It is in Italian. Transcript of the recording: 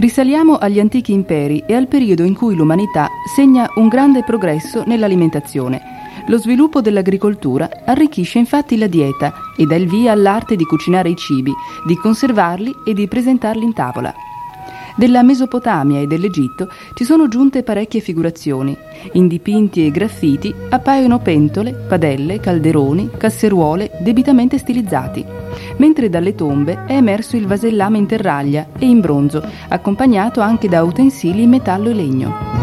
Risaliamo agli antichi imperi e al periodo in cui l'umanità segna un grande progresso nell'alimentazione. Lo sviluppo dell'agricoltura arricchisce infatti la dieta e dà il via all'arte di cucinare i cibi, di conservarli e di presentarli in tavola. Della Mesopotamia e dell'Egitto ci sono giunte parecchie figurazioni. In dipinti e graffiti appaiono pentole, padelle, calderoni, casseruole debitamente stilizzati, mentre dalle tombe è emerso il vasellame in terraglia e in bronzo, accompagnato anche da utensili in metallo e legno.